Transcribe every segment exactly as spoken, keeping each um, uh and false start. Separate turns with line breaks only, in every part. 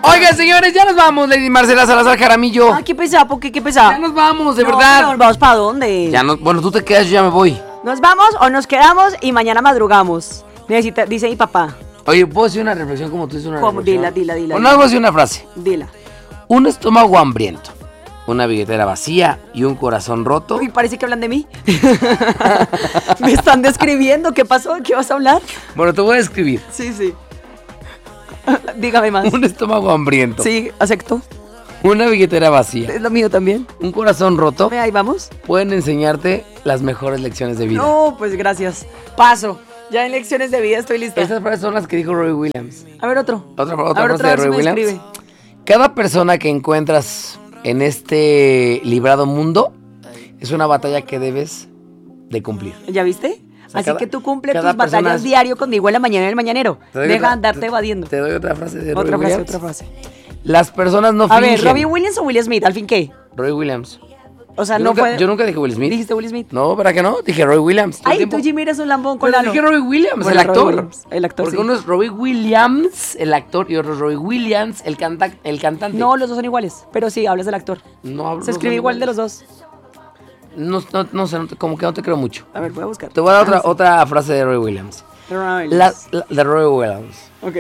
Oigan, señores, ya nos vamos, Lady Marcela Salazar Jaramillo.
Ah, qué pesado, ¿por qué? ¿Qué pesado?
Ya nos vamos, de
no,
verdad.
¿Nos vamos para dónde?
Ya no, bueno, tú te quedas, yo ya me voy.
¿Nos vamos o nos quedamos y mañana madrugamos? Necesita, dice mi papá.
Oye, ¿puedo decir una reflexión como tú dices una
¿Cómo?
reflexión?
Dila, dila, dila.
Bueno, voy a decir una frase.
Dila.
Un estómago hambriento, una billetera vacía y un corazón roto.
Uy, parece que hablan de mí. Me están describiendo. ¿Qué pasó? ¿Qué vas a hablar?
Bueno, te voy a escribir.
Sí, sí. Dígame más.
Un estómago hambriento.
Sí, acepto.
Una billetera vacía.
Es lo mío también.
Un corazón roto.
Ahí vamos.
Pueden enseñarte las mejores lecciones de vida.
No, pues gracias. Paso. Ya en lecciones de vida estoy lista.
Estas frases son las que dijo Robbie Williams.
A ver otro.
Otra, otra
A ver,
frase
otra
de
vez
Robbie
me
Williams.
escribe.
Cada persona que encuentras en este librado mundo es una batalla que debes de cumplir.
¿Ya viste?
O sea,
Así
cada-
que tú cumples
cada
tus batallas
persona es-
diario conmigo en la mañana en el mañanero.
Te doy
Deja
otra-
andarte
te-
evadiendo.
Te doy otra frase de
Otra
Robbie
frase,
Williams.
otra frase.
Las personas no
A
fingen.
ver, ¿Robbie Williams o Will Smith? ¿Al fin qué?
Robbie Williams.
O sea,
Yo,
no
nunca,
fue...
yo nunca dije Will Smith.
¿Dijiste Will Smith?
No, ¿verdad que no? Dije Robbie Williams. todo el
Ay,
tiempo.
tú Jimmy eres un lambón con
Pero
Lalo.
dije Robbie Williams,
Bueno,
el
Robbie
actor.
Williams, el actor,
Porque
sí.
uno es Robbie Williams, el actor, y otro es Robbie Williams, el, canta el cantante.
No, los dos son iguales. Pero sí, hablas del actor.
No hablo-
Se
no
escribe
son
igual de los
iguales.
dos.
No, no, no sé, no te- como que no te creo mucho.
A ver, voy a buscar.
Te voy a dar otra,
Ah, sí.
otra frase de Robbie Williams.
Robbie
La,
Williams.
la- de Robbie Williams.
Ok.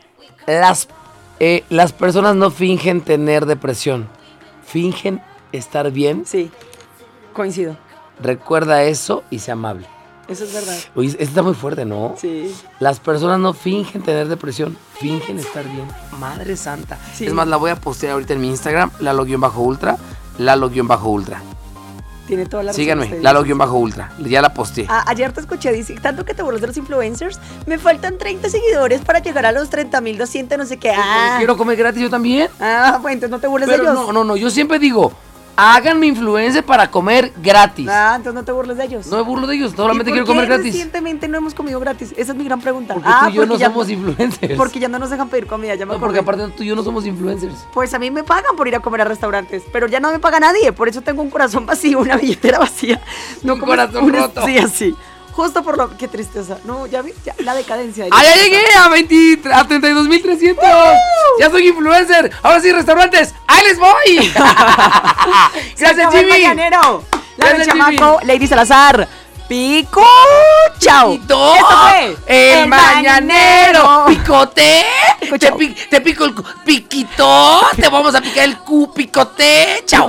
Las, eh, las personas no fingen tener depresión, fingen estar bien.
Sí, coincido.
Recuerda eso y sea amable.
Eso es verdad.
Oye, este está muy fuerte, ¿no?
Sí.
Las personas no fingen tener depresión, fingen estar bien. Madre santa.
Sí.
Es más, la voy a postear ahorita en mi Instagram, Lalo-Ultra, Lalo-Ultra.
Tiene toda la razón.
Síganme,
usted.
Lalo-Ultra. Ya la posteé.
Ah, ayer te escuché decir, tanto que te burlas de los influencers, me faltan treinta seguidores para llegar a los treinta mil doscientos, no sé qué. Ah,
Quiero comer gratis yo también.
ah bueno, entonces no te burles de
Pero
ellos.
no, no, no, yo siempre digo, háganme influencer para comer gratis.
Ah, entonces no te burles de ellos.
No me burlo de ellos, solamente
¿Y
quiero
por qué
comer gratis.
recientemente no hemos comido gratis? Esa es mi gran pregunta.
Porque
ah,
tú y yo no
ya
somos influencers.
Porque ya no nos dejan pedir comida, ya me
No, porque
acordé.
aparte tú y yo no somos influencers.
Pues a mí me pagan por ir a comer a restaurantes, pero ya no me paga nadie, por eso tengo un corazón vacío, una billetera vacía. No
Un
como
corazón
un-
roto.
Sí, así. Justo por lo... Qué tristeza. No, ya vi, ya, la decadencia.
¡Ah, ya llegué a, veinte, a treinta y dos mil trescientos! ¡Ya soy influencer! ¡Ahora sí, restaurantes! ¡Ahí les voy!
Se
¡Gracias,
acabó el
Jimmy!
mañanero. La del
Gracias,
chamaco, Lady Salazar. Pico, chao.
¡Pito!
Esto fue
¡El mañanero! ¡Picote!
Pico,
¿Te,
chao.
pi- te pico el cu- piquito? ¡Te vamos a picar el cu picote! ¡Chao!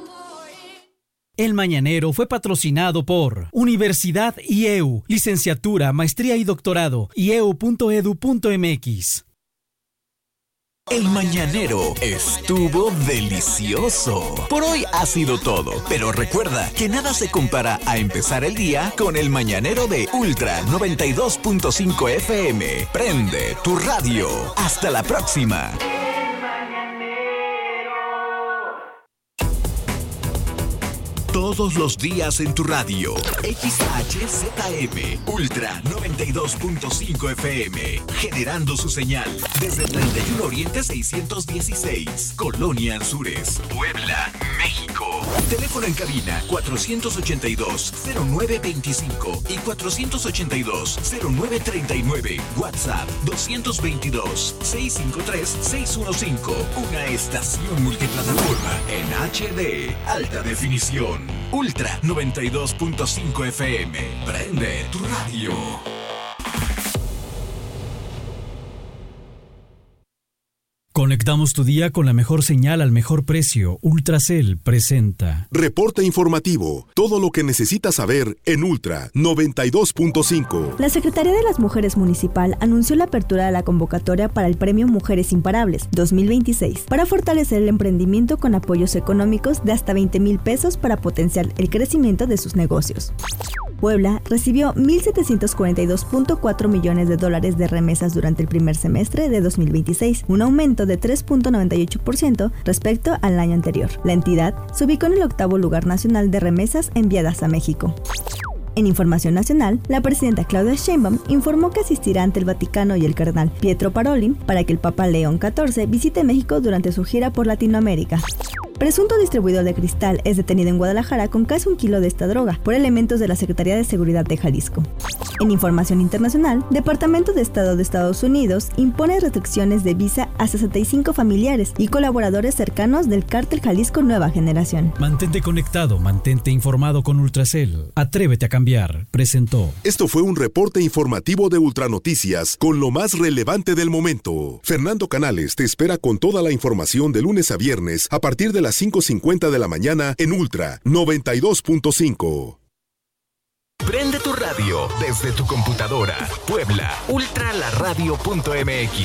El Mañanero fue patrocinado por Universidad I E U, licenciatura, maestría y doctorado, i e u punto e d u punto m x.
El Mañanero estuvo delicioso. Por hoy ha sido todo, pero recuerda que nada se compara a empezar el día con el Mañanero de Ultra noventa y dos punto cinco F M. Prende tu radio. Hasta la próxima. Todos los días en tu radio. X H Z M Ultra noventa y dos punto cinco F M. Generando su señal desde treinta y uno Oriente seiscientos dieciséis. Colonia Anzures, Puebla, México. Teléfono en cabina cuatrocientos ochenta y dos, cero nueve veinticinco y cuatrocientos ochenta y dos, cero nueve treinta y nueve. WhatsApp doscientos veintidós, seiscientos cincuenta y tres, seiscientos quince. Una estación multiplataforma en H D. Alta definición. Ultra noventa y dos punto cinco F M. Prende tu radio.
Conectamos tu día con la mejor señal al mejor precio. Ultracel presenta
Reporte informativo. Todo lo que necesitas saber en Ultra noventa y dos punto cinco.
La Secretaría de las Mujeres Municipal anunció la apertura de la convocatoria para el Premio Mujeres Imparables dos mil veintiséis para fortalecer el emprendimiento con apoyos económicos de hasta veinte mil pesos para potenciar el crecimiento de sus negocios. Puebla recibió mil setecientos cuarenta y dos punto cuatro millones de dólares de remesas durante el primer semestre de dos mil veintiséis, un aumento de tres punto noventa y ocho por ciento respecto al año anterior. La entidad se ubicó en el octavo lugar nacional de remesas enviadas a México. En información nacional, la presidenta Claudia Sheinbaum informó que asistirá ante el Vaticano y el cardenal Pietro Parolin para que el Papa León catorce visite México durante su gira por Latinoamérica. Presunto distribuidor de cristal es detenido en Guadalajara con casi un kilo de esta droga por elementos de la Secretaría de Seguridad de Jalisco. En información internacional, Departamento de Estado de Estados Unidos impone restricciones de visa a sesenta y cinco familiares y colaboradores cercanos del Cártel Jalisco Nueva Generación.
Mantente conectado, mantente informado con Ultracel. Atrévete a cambiar. Presentó.
Esto fue un reporte informativo de Ultranoticias con lo más relevante del momento. Fernando Canales te espera con toda la información de lunes a viernes a partir de las cinco cincuenta de la mañana en Ultra noventa y dos punto cinco.
Prende tu radio desde tu computadora. Puebla, ultra la radio punto m x.